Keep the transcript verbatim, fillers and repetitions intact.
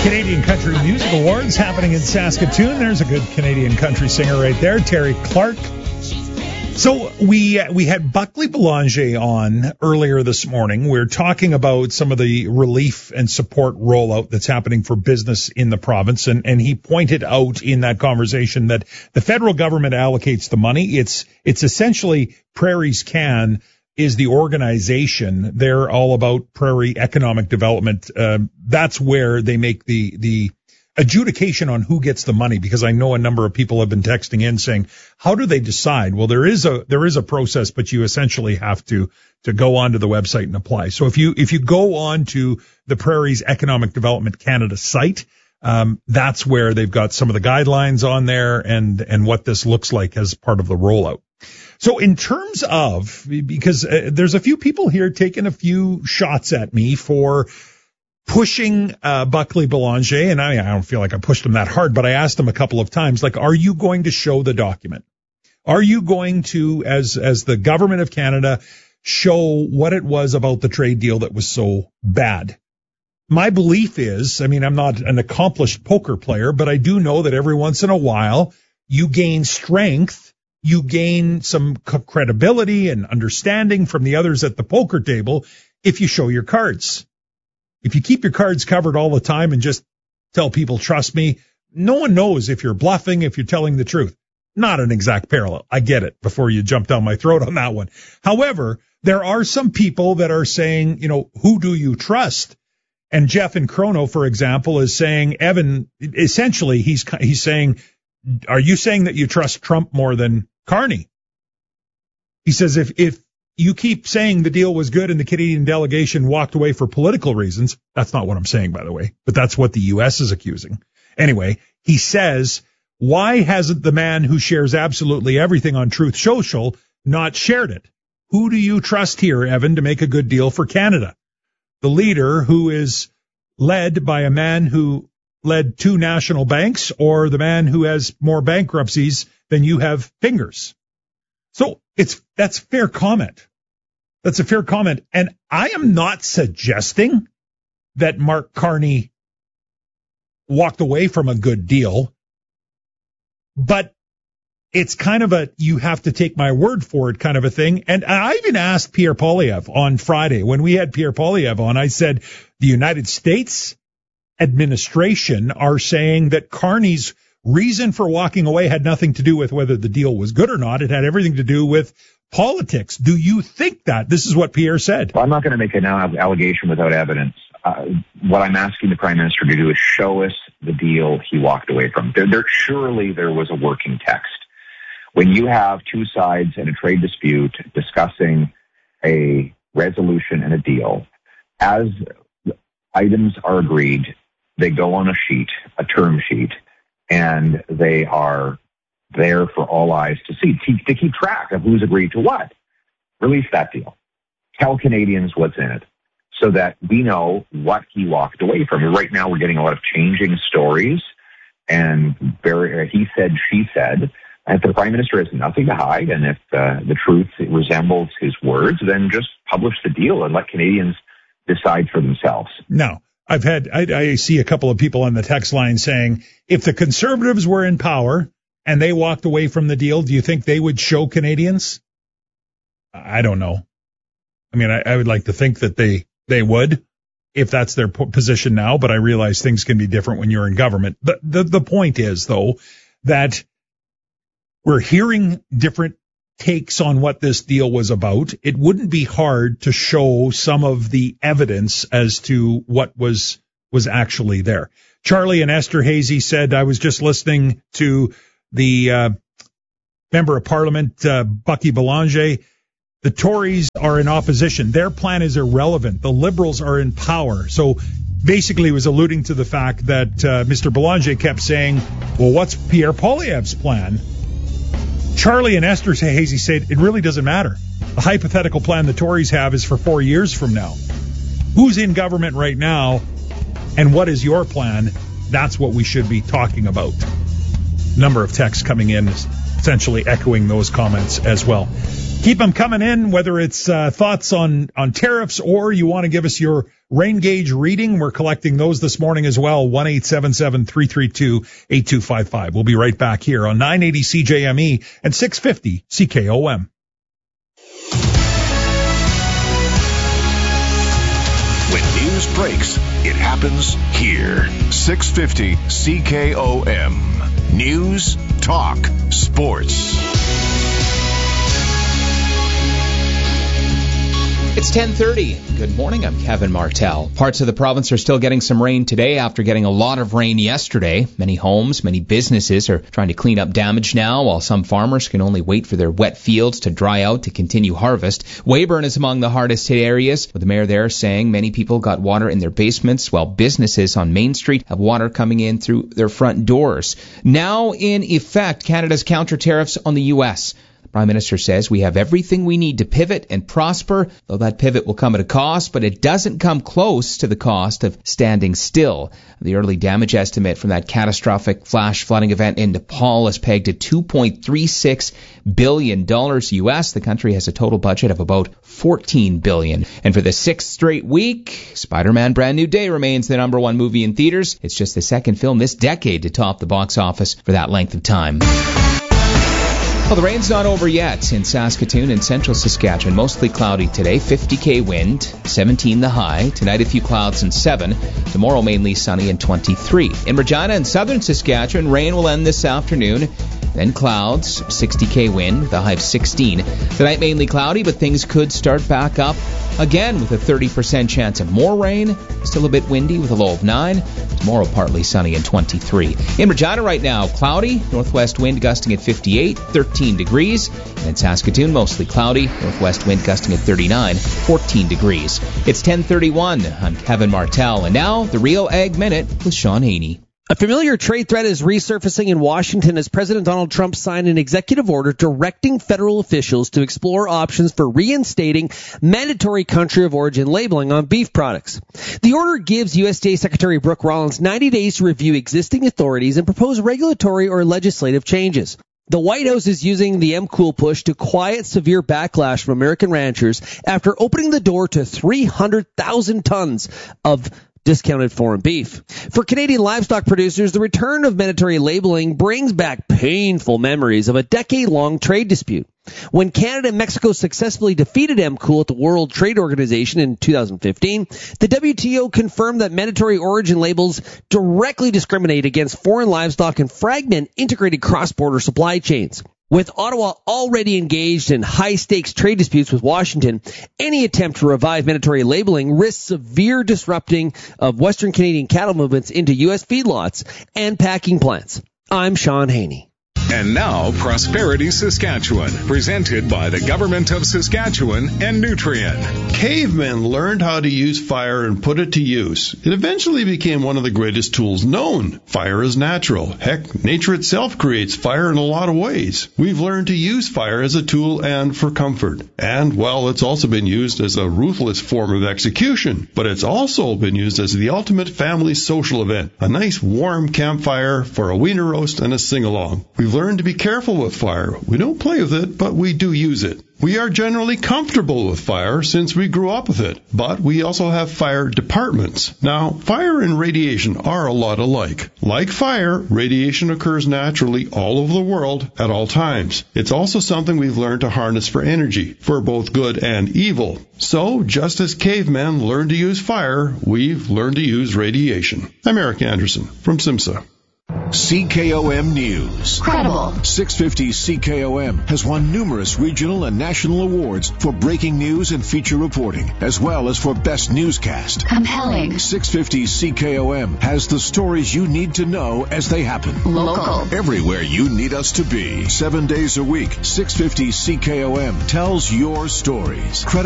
Canadian Country Music Awards happening in Saskatoon. There's a good Canadian country singer right there, Terry Clark. So we we had Buckley Boulanger on earlier this morning. We're talking about some of the relief and support rollout that's happening for business in the province, and, and he pointed out in that conversation that the federal government allocates the money. It's it's essentially Prairies Can is the organization. They're all about prairie economic development. Uh, that's where they make the the adjudication on who gets the money, because I know a number of people have been texting in saying, how do they decide? Well, there is a there is a process, but you essentially have to to go onto the website and apply. So if you if you go on to the Prairies Economic Development Canada site, um, that's where they've got some of the guidelines on there and and what this looks like as part of the rollout. So in terms of, because uh, there's a few people here taking a few shots at me for pushing uh, Buckley Boulanger, and I, I don't feel like I pushed him that hard, but I asked him a couple of times, like, are you going to show the document? Are you going to, as as the government of Canada, show what it was about the trade deal that was so bad? My belief is, I mean, I'm not an accomplished poker player, but I do know that every once in a while you gain strength. You gain some credibility and understanding from the others at the poker table if you show your cards. If you keep your cards covered all the time and just tell people, trust me, no one knows if you're bluffing, if you're telling the truth. Not an exact parallel. I get it, before you jump down my throat on that one. However, there are some people that are saying, you know, who do you trust? And Jeff in Chrono, for example, is saying, Evan, essentially, he's he's saying, are you saying that you trust Trump more than Carney? He says if if you keep saying the deal was good and the Canadian delegation walked away for political reasons, that's not what I'm saying, by the way, but that's what the U S is accusing. Anyway, he says, why hasn't the man who shares absolutely everything on Truth Social not shared it? Who do you trust here, Evan, to make a good deal for Canada? The leader who is led by a man who led two national banks, or the man who has more bankruptcies than you have fingers? So it's that's fair comment. That's a fair comment. And I am not suggesting that Mark Carney walked away from a good deal, but it's kind of a you have to take my word for it kind of a thing. And I even asked Pierre Poilievre on Friday, when we had Pierre Poilievre on, I said, the United States administration are saying that Carney's reason for walking away had nothing to do with whether the deal was good or not. It had everything to do with politics. Do you think that? This is what Pierre said. Well, I'm not going to make an allegation without evidence. Uh, what I'm asking the Prime Minister to do is show us the deal he walked away from. There, there, surely there was a working text. When you have two sides in a trade dispute discussing a resolution and a deal, as items are agreed, they go on a sheet, a term sheet, and they are there for all eyes to see, to keep track of who's agreed to what. Release that deal. Tell Canadians what's in it so that we know what he walked away from. Right now we're getting a lot of changing stories and very, he said, she said. And if the Prime Minister has nothing to hide, and if uh, the truth resembles his words, then just publish the deal and let Canadians decide for themselves. No. I've had, I, I see a couple of people on the text line saying, if the Conservatives were in power and they walked away from the deal, do you think they would show Canadians? I don't know. I mean, I, I would like to think that they, they would, if that's their position now, but I realize things can be different when you're in government. The, the, the point is, though, that we're hearing different takes on what this deal was about. It wouldn't be hard to show some of the evidence as to what was was actually there. Charlie and Esther Hazy said, I was just listening to the uh, member of Parliament, uh, Bucky Boulanger. The Tories are in opposition. Their plan is irrelevant. The Liberals are in power. So basically was alluding to the fact that uh, Mister Boulanger kept saying, well, what's Pierre Poilievre's plan? Charlie and Esther Hazy said it really doesn't matter. The hypothetical plan the Tories have is for four years from now. Who's in government right now, and what is your plan? That's what we should be talking about. Number of texts coming in essentially echoing those comments as well. Keep them coming in, whether it's uh, thoughts on, on tariffs or you want to give us your rain gauge reading. We're collecting those this morning as well. one eight seven seven, three three two, eight two five five. We'll be right back here on nine eighty C J M E and six fifty C K O M. When news breaks, it happens here. six fifty C K O M. News, talk, sports. It's ten thirty. Good morning, I'm Kevin Martell. Parts of the province are still getting some rain today after getting a lot of rain yesterday. Many homes, many businesses are trying to clean up damage now, while some farmers can only wait for their wet fields to dry out to continue harvest. Weyburn is among the hardest hit areas, with the mayor there saying many people got water in their basements, while businesses on Main Street have water coming in through their front doors. Now in effect, Canada's counter tariffs on the U S Prime Minister says we have everything we need to pivot and prosper, though that pivot will come at a cost, but it doesn't come close to the cost of standing still. The early damage estimate from that catastrophic flash flooding event in Nepal is pegged at two point three six billion dollars U S. The country has a total budget of about fourteen billion dollars. And for the sixth straight week, Spider-Man Brand New Day remains the number one movie in theaters. It's just the second film this decade to top the box office for that length of time. Well, the rain's not over yet in Saskatoon and central Saskatchewan. Mostly cloudy today, fifty K wind, seventeen the high. Tonight a few clouds and seven. Tomorrow mainly sunny and twenty-three. In Regina and southern Saskatchewan, rain will end this afternoon. Then clouds, sixty K wind, the high of sixteen. Tonight mainly cloudy, but things could start back up again with a thirty percent chance of more rain. Still a bit windy with a low of nine. Tomorrow partly sunny and twenty-three. In Regina right now, cloudy, northwest wind gusting at fifty-eight, thirteen degrees. And in Saskatoon, mostly cloudy, northwest wind gusting at thirty-nine, fourteen degrees. It's ten thirty-one. I'm Kevin Martell, and now the Real Ag Minute with Sean Haney. A familiar trade threat is resurfacing in Washington as President Donald Trump signed an executive order directing federal officials to explore options for reinstating mandatory country of origin labeling on beef products. The order gives U S D A Secretary Brooke Rollins ninety days to review existing authorities and propose regulatory or legislative changes. The White House is using the M Cool push to quiet severe backlash from American ranchers after opening the door to three hundred thousand tons of discounted foreign beef. For Canadian livestock producers, the return of mandatory labeling brings back painful memories of a decade-long trade dispute. When Canada and Mexico successfully defeated M Cool at the World Trade Organization in two thousand fifteen, the W T O confirmed that mandatory origin labels directly discriminate against foreign livestock and fragment integrated cross-border supply chains. With Ottawa already engaged in high-stakes trade disputes with Washington, any attempt to revive mandatory labeling risks severe disrupting of Western Canadian cattle movements into U S feedlots and packing plants. I'm Sean Haney. And now, Prosperity Saskatchewan, presented by the Government of Saskatchewan and Nutrien. Cavemen learned how to use fire and put it to use. It eventually became one of the greatest tools known. Fire is natural. Heck, nature itself creates fire in a lot of ways. We've learned to use fire as a tool and for comfort. And, well, it's also been used as a ruthless form of execution. But it's also been used as the ultimate family social event. A nice warm campfire for a wiener roast and a sing-along. We've learned to be careful with fire. We don't play with it, but we do use it. We are generally comfortable with fire since we grew up with it, but we also have fire departments. Now, fire and radiation are a lot alike. Like fire, radiation occurs naturally all over the world at all times. It's also something we've learned to harness for energy, for both good and evil. So, just as cavemen learned to use fire, we've learned to use radiation. I'm Eric Anderson from SIMSA. C K O M News. Credible. six fifty C K O M has won numerous regional and national awards for breaking news and feature reporting, as well as for best newscast. Compelling. six fifty C K O M has the stories you need to know as they happen. Local. Everywhere you need us to be. Seven days a week, six fifty C K O M tells your stories. Credible.